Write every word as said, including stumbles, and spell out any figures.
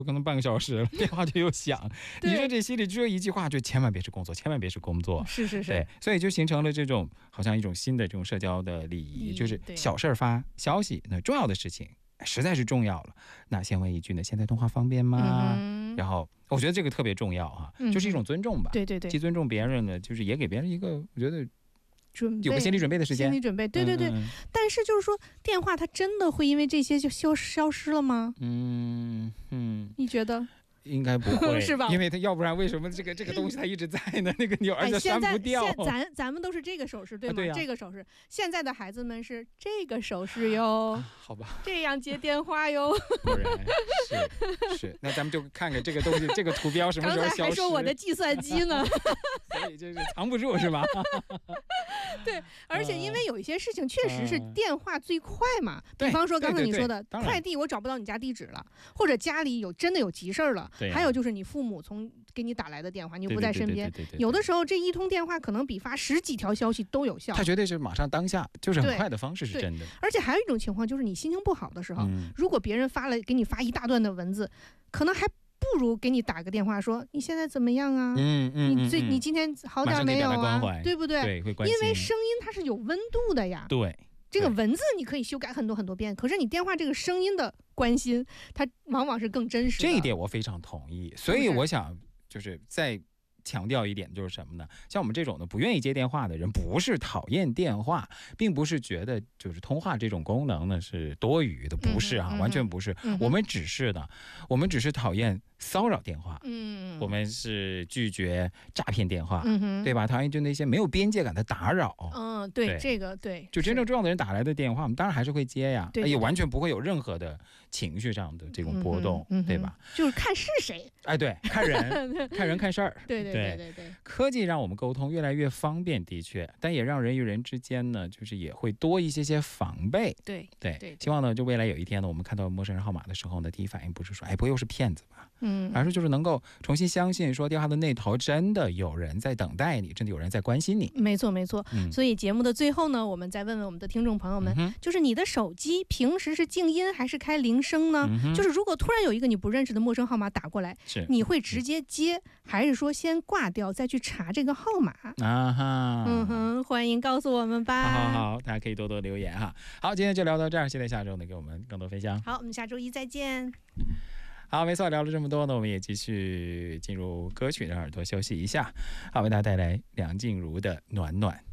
可能半个小时了，电话就又响。你说这心里只有一句话，就千万别是工作，千万别是工作。 是是是， 对，所以就形成了这种好像一种新的这种社交的礼仪，就是小事发消息，那重要的事情实在是重要了，那先问一句呢，现在通话方便吗？嗯、然后我觉得这个特别重要哈、啊嗯，就是一种尊重吧。 对对对， 既尊重别人呢，就是也给别人一个我觉得。 准备有个心理准备的时间， 心理准备，对对对。嗯、但是就是说，电话它真的会因为这些就消消失了吗？ 嗯嗯， 你觉得？ 应该不会， 是吧？ 因为他要不然为什么这个这个东西它一直在呢？那个钮儿就删不掉。 哎、咱咱们都是这个手势对吗？啊对啊、这个手势，现在的孩子们是这个手势哟、 啊。好吧， 这样接电话哟。 果然是是，那咱们就看看这个东西，这个图标什么时候消失？ 刚才还说我的计算机呢， 所以就是藏不住是吧？ 对，而且因为有一些事情确实是电话最快嘛， 比方说刚才你说的快递，我找不到你家地址了，或者家里有真的有急事了。 对、啊， 还有就是你父母从给你打来的电话，你又不在身边，有的时候这一通电话可能比发十几条消息都有效。 它绝对是马上当下，就是很快的方式是真的。 而且还有一种情况就是你心情不好的时候，嗯、如果别人发了给你发一大段的文字，可能还不如给你打个电话说你现在怎么样啊？ 嗯嗯， 你最、嗯、你今天好点没有啊？对不对？ 对，会关心。 因为声音它是有温度的呀。 对。 这个文字你可以修改很多很多遍，可是你电话这个声音的关心，它往往是更真实的。 这一点我非常同意，所以我想就是再强调一点，就是什么呢？像我们这种的不愿意接电话的人，不是讨厌电话，并不是觉得就是通话这种功能呢是多余的，不是啊，嗯、完全不是。嗯、我们只是的，我们只是讨厌骚扰电话，嗯，我们是拒绝诈骗电话，嗯、对吧？讨厌就那些没有边界感的打扰。 嗯，对，对这个对， 就真正重要的人打来的电话，我们当然还是会接呀， 对对对， 也完全不会有任何的情绪上的这种波动，嗯、对吧？ 就是看是谁， 哎，对，看人，看人看事儿， 对对对对对。 科技让我们沟通越来越方便，的确，但也让人与人之间呢，就是也会多一些些防备。 对对, 对, 对， 希望呢，就未来有一天呢，我们看到陌生人号码的时候呢，第一反应不是说，哎，不会又是骗子吧？嗯，而是就是能够重新相信，说电话的那头真的有人在等待你，真的有人在关心你。 没错没错、嗯。所以节目的最后呢，我们再问问我们的听众朋友们，嗯、就是你的手机平时是静音还是开铃声呢？嗯、就是如果突然有一个你不认识的陌生号码打过来， 是你会直接接，还是说先挂掉再去查这个号码？ 啊哈， 嗯哼，欢迎告诉我们吧。 好好好，大家可以多多留言哈。好，今天就聊到这儿，期待下周呢给我们更多分享。 好，我们下周一再见。 好，没错，聊了这么多呢，我们也继续进入歌曲，让耳朵休息一下。好，为大家带来梁静茹的《暖暖》。